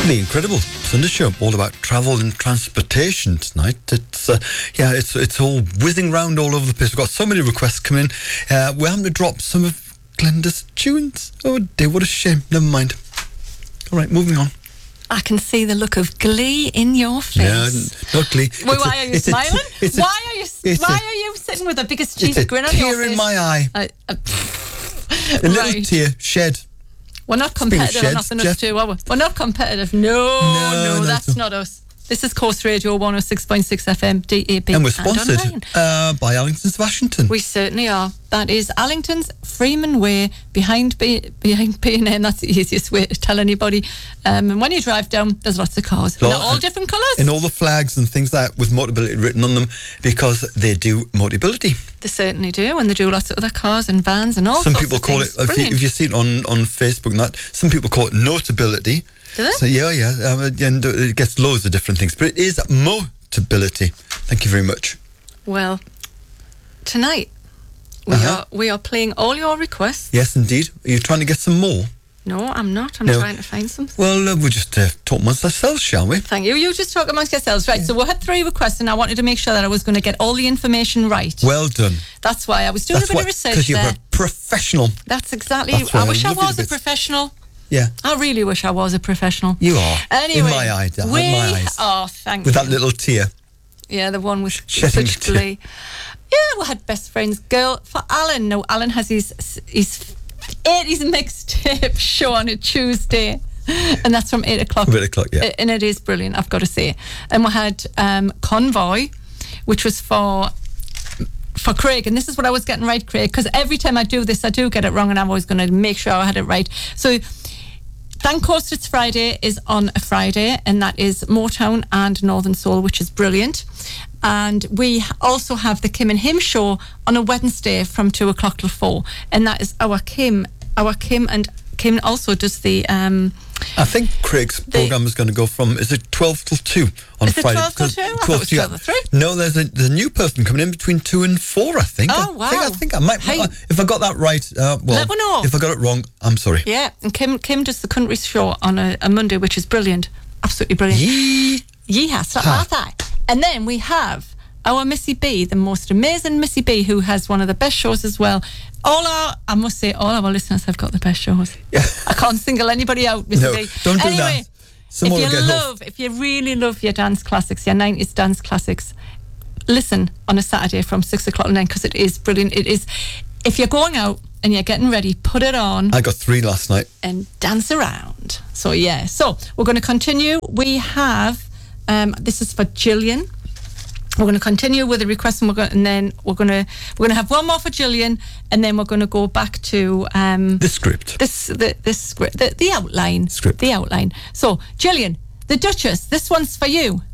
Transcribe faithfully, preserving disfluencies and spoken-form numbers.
The incredible Sunday show, all about travel and transportation tonight. It's uh, yeah, it's it's all whizzing round all over the place. We've got so many requests coming in. Uh, we're having to drop some of Glenda's tunes. Oh dear, what a shame. Never mind. All right, moving on. I can see the look of glee in your face. Yeah, not glee. Well, why a, are you smiling? A, why are you Why a, are you sitting with the biggest cheesy grin on your face? Tear in my eye. Uh, uh, a little right. tear shed. We're not competitive sheds, enough Jeff. to, are we? We're not competitive. No, no, no, no that's no. not us. This is Coast Radio one oh six point six F M, D A B. And we're sponsored and uh, by Allington's of Ashington. We certainly are. That is Allington's, Freeman Way, behind B, behind B and N. That's the easiest way to tell anybody. Um, and when you drive down, there's lots of cars. Lot, They're all different colours. And all the flags and things like that with Motability written on them because they do Motability. They certainly do, and they do lots of other cars and vans and all some sorts people of call things. it, if you, if you see it on, on Facebook and that, some people call it Notability. Do they? So, yeah, yeah, um, and it gets loads of different things, but it is Motability. Thank you very much. Well, tonight we Uh-huh. are we are playing all your requests. Yes, indeed. Are you trying to get some more? No, I'm not. I'm No. trying to find something. Well, uh, we'll just uh, talk amongst ourselves, shall we? Thank you. You just talk amongst yourselves. Right, so we had three requests and I wanted to make sure that I was going to get all the information right. Well done. That's why I was doing That's a bit why, of research because you're there. a professional. That's exactly... That's why I I wish I love you was to a bits. professional. Yeah. I really wish I was a professional. You are. Anyway. In my eye, in we, my eyes. Oh, thank With you. that little tear. Yeah, the one with Shedding such the tear. glee. Yeah, we had Best Friends Girl for Alan. No, Alan has his his eighties mixtape show on a Tuesday. And that's from eight o'clock. eight o'clock, yeah. And it is brilliant, I've got to say. And we had um, Convoy, which was for for Craig. And this is what I was getting right, Craig, because every time I do this, I do get it wrong, and I'm always going to make sure I had it right. So, Thank Coast It's Friday is on a Friday, and that is Motown and Northern Soul, which is brilliant. And we also have the Kim and Him show on a Wednesday from two o'clock till four. And that is our Kim, our Kim, and Kim also does the... Um, I think Craig's programme is going to go from, is it twelve till two on is it Friday? twelve till two? I thought it was twelve till three. No, there's a, there's a new person coming in between two and four, I think. Oh, I wow. think I, think I might, Hey. if I got that right, uh, well, Let me know. if I got it wrong, I'm sorry. Yeah, and Kim Kim does the country show on a, a Monday, which is brilliant. Absolutely brilliant. Yee. Yeah, stop like that. And then we have our Missy B, the most amazing Missy B, who has one of the best shows as well. All our, I must say, all our listeners have got the best shows. Yeah. I can't single anybody out, Missy No, B. don't do anyway, that. Someone if will you get love, if you really love your dance classics, your nineties dance classics, listen on a Saturday from six o'clock to nine, because it is brilliant. It is. If you're going out and you're getting ready, put it on. I got three last night. And dance around. So yeah, so we're going to continue. We have um, this is for Gillian. We're going to continue with the request, and we're going, and then we're going to we're going to have one more for Gillian, and then we're going to go back to um, The script. this the this script, the, the outline, Script. the outline. So Gillian, the Duchess. This one's for you.